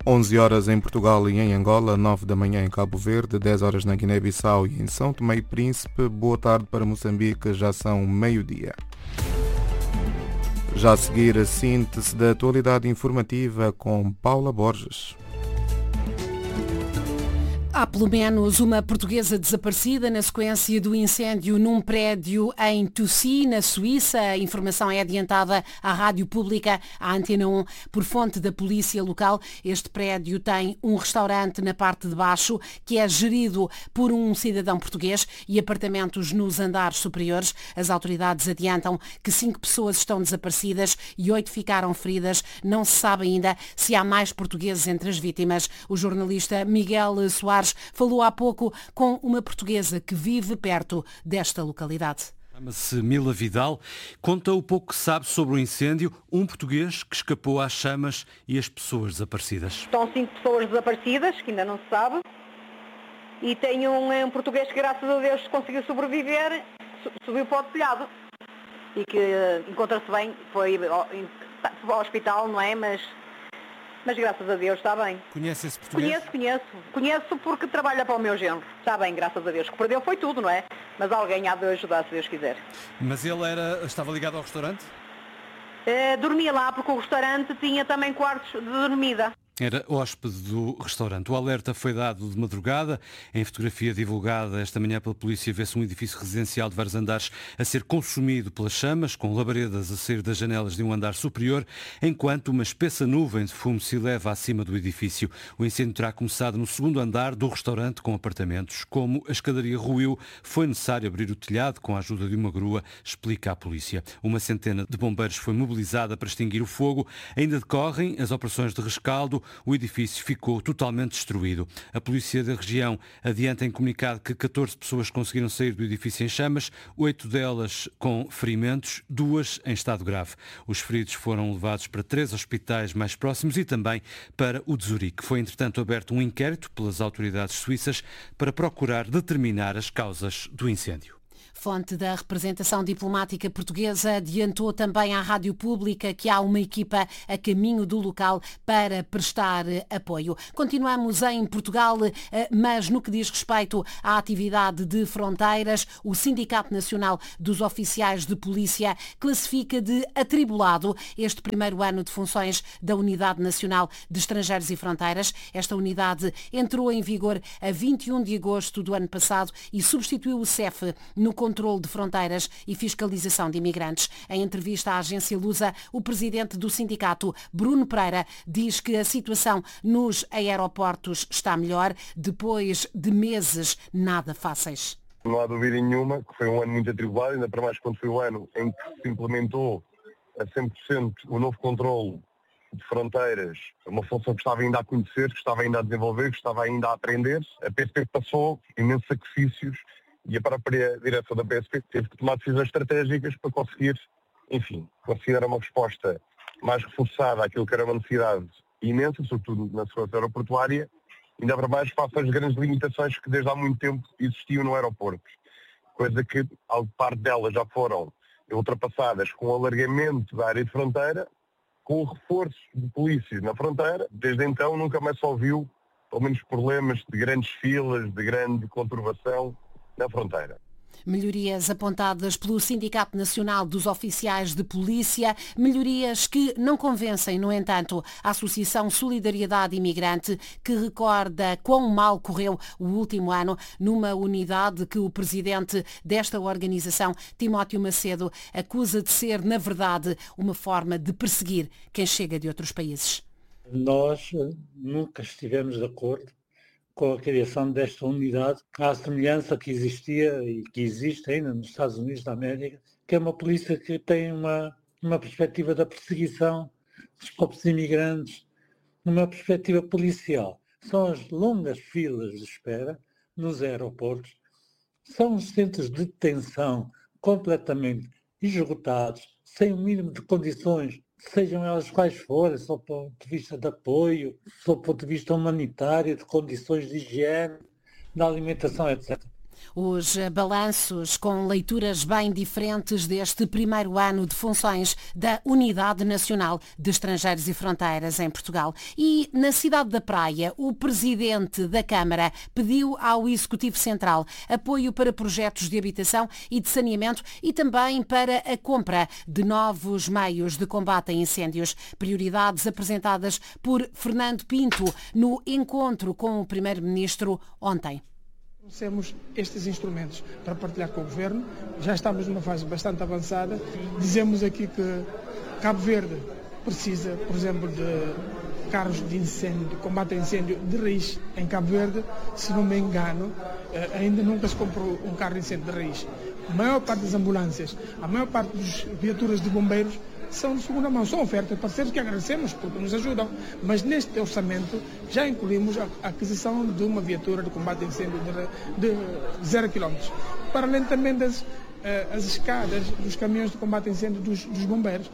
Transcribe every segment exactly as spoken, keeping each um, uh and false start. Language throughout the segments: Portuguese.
onze horas em Portugal e em Angola, nove da manhã em Cabo Verde, dez horas na Guiné-Bissau e em São Tomé e Príncipe. Boa tarde para Moçambique, já são meio-dia. Já a seguir a síntese da atualidade informativa com Paula Borges. Há pelo menos uma portuguesa desaparecida na sequência do incêndio num prédio em Tousy, na Suíça. A informação é adiantada à Rádio Pública, à Antena um, por fonte da polícia local. Este prédio tem um restaurante na parte de baixo, que é gerido por um cidadão português, e apartamentos nos andares superiores. As autoridades adiantam que cinco pessoas estão desaparecidas e oito ficaram feridas. Não se sabe ainda se há mais portugueses entre as vítimas. O jornalista Miguel Soares falou há pouco com uma portuguesa que vive perto desta localidade. Chama-se Mila Vidal. Conta o pouco que sabe sobre o incêndio, um português que escapou às chamas e as pessoas desaparecidas. Estão cinco pessoas desaparecidas, que ainda não se sabe, e tem um, um português que, graças a Deus, conseguiu sobreviver, subiu para o telhado e que uh, encontra-se bem, foi ao, ao hospital, não é, mas... Mas graças a Deus está bem. Conhece esse português? Conheço, conheço. Conheço porque trabalha para o meu genro. Está bem, graças a Deus. O que perdeu foi tudo, não é? Mas alguém há de ajudar, se Deus quiser. Mas ele era, estava ligado ao restaurante? Uh, dormia lá porque o restaurante tinha também quartos de dormida. Era hóspede do restaurante. O alerta foi dado de madrugada. Em fotografia divulgada esta manhã pela polícia, vê-se um edifício residencial de vários andares a ser consumido pelas chamas, com labaredas a sair das janelas de um andar superior, enquanto uma espessa nuvem de fumo se eleva acima do edifício. O incêndio terá começado no segundo andar do restaurante com apartamentos. Como a escadaria ruiu, foi necessário abrir o telhado com a ajuda de uma grua, explica a polícia. Uma centena de bombeiros foi mobilizada para extinguir o fogo. Ainda decorrem as operações de rescaldo. O edifício ficou totalmente destruído. A polícia da região adianta em comunicado que catorze pessoas conseguiram sair do edifício em chamas, oito delas com ferimentos, duas em estado grave. Os feridos foram levados para três hospitais mais próximos e também para o de Zurique. Foi, entretanto, aberto um inquérito pelas autoridades suíças para procurar determinar as causas do incêndio. Fonte da representação diplomática portuguesa adiantou também à Rádio Pública que há uma equipa a caminho do local para prestar apoio. Continuamos em Portugal, mas no que diz respeito à atividade de fronteiras, o Sindicato Nacional dos Oficiais de Polícia classifica de atribulado este primeiro ano de funções da Unidade Nacional de Estrangeiros e Fronteiras. Esta unidade entrou em vigor a vinte e um de agosto do ano passado e substituiu o C E F no controle de fronteiras e fiscalização de imigrantes. Em entrevista à agência Lusa, o presidente do sindicato, Bruno Pereira, diz que a situação nos aeroportos está melhor depois de meses nada fáceis. Não há dúvida nenhuma que foi um ano muito atribulado, ainda para mais quando foi o ano em que se implementou a cem por cento o novo controle de fronteiras, uma função que estava ainda a conhecer, que estava ainda a desenvolver, que estava ainda a aprender. A P S P passou imensos sacrifícios e a própria direção da P S P teve que tomar decisões estratégicas para conseguir, enfim, considerar uma resposta mais reforçada àquilo que era uma necessidade imensa, sobretudo na segurança aeroportuária, ainda para mais face às grandes limitações que desde há muito tempo existiam no aeroporto. Coisa que, parte delas já foram ultrapassadas com o alargamento da área de fronteira, com o reforço de polícias na fronteira. Desde então nunca mais se ouviu, pelo menos, problemas de grandes filas, de grande conturbação na fronteira. Melhorias apontadas pelo Sindicato Nacional dos Oficiais de Polícia, melhorias que não convencem, no entanto, a Associação Solidariedade Imigrante, que recorda quão mal correu o último ano numa unidade que o presidente desta organização, Timóteo Macedo, acusa de ser, na verdade, uma forma de perseguir quem chega de outros países. Nós nunca estivemos de acordo com a criação desta unidade, à semelhança que existia e que existe ainda nos Estados Unidos da América, que é uma polícia que tem uma, uma perspectiva da perseguição dos próprios imigrantes, numa perspectiva policial. São as longas filas de espera nos aeroportos, são os centros de detenção completamente esgotados, sem o mínimo de condições, sejam elas quais forem, só do ponto de vista de apoio, só do ponto de vista humanitário, de condições de higiene, da alimentação, etcétera. Os balanços com leituras bem diferentes deste primeiro ano de funções da Unidade Nacional de Estrangeiros e Fronteiras em Portugal. E na cidade da Praia, o presidente da Câmara pediu ao Executivo Central apoio para projetos de habitação e de saneamento e também para a compra de novos meios de combate a incêndios. Prioridades apresentadas por Fernando Pinto no encontro com o primeiro-ministro ontem. Trouxemos estes instrumentos para partilhar com o Governo, já estamos numa fase bastante avançada. Dizemos aqui que Cabo Verde precisa, por exemplo, de carros de incêndio, de combate a incêndio de raiz em Cabo Verde. Se não me engano, ainda nunca se comprou um carro de incêndio de raiz. A maior parte das ambulâncias, a maior parte das viaturas de bombeiros são de segunda mão, são ofertas parceiros que agradecemos porque nos ajudam, mas neste orçamento já incluímos a aquisição de uma viatura de combate a incêndio de, de zero quilómetros, para além também das as escadas dos caminhões de combate a incêndio dos, dos bombeiros.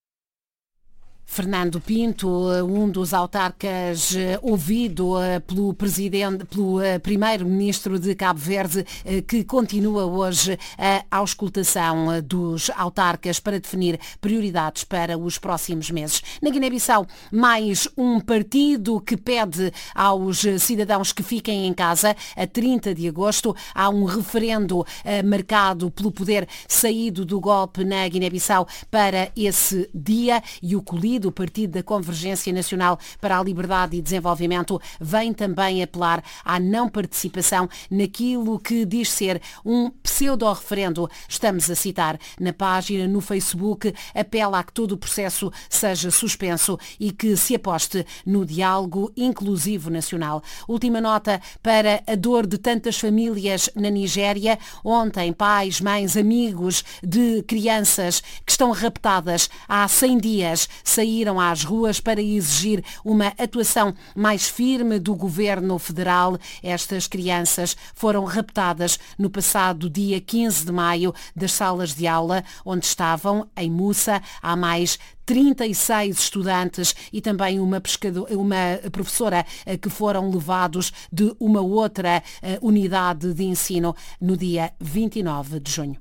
Fernando Pinto, um dos autarcas ouvido pelo presidente, pelo primeiro-ministro de Cabo Verde, que continua hoje a auscultação dos autarcas para definir prioridades para os próximos meses. Na Guiné-Bissau, mais um partido que pede aos cidadãos que fiquem em casa. A trinta de agosto há um referendo marcado pelo poder saído do golpe na Guiné-Bissau para esse dia, e o Colido, o Partido da Convergência Nacional para a Liberdade e Desenvolvimento, vem também apelar à não participação naquilo que diz ser um pseudo-referendo. Estamos a citar na página no Facebook, apela a que todo o processo seja suspenso e que se aposte no diálogo inclusivo nacional. Última nota para a dor de tantas famílias na Nigéria. Ontem, pais, mães, amigos de crianças que estão raptadas há cem dias saíram às ruas para exigir uma atuação mais firme do governo federal. Estas crianças foram raptadas no passado dia quinze de maio das salas de aula onde estavam, em Mussa. Há mais trinta e seis estudantes e também uma, pescador, uma professora que foram levados de uma outra unidade de ensino no dia vinte e nove de junho.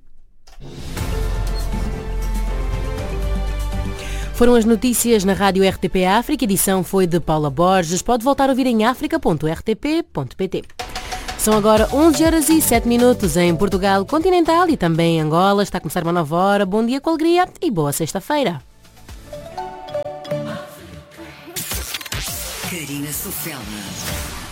Foram as notícias na Rádio R T P África. A edição foi de Paula Borges. Pode voltar a ouvir em africa ponto r t p ponto p t. São agora onze horas e sete minutos em Portugal continental e também em Angola. Está a começar uma nova hora. Bom dia com alegria e boa sexta-feira. Karina Sofela.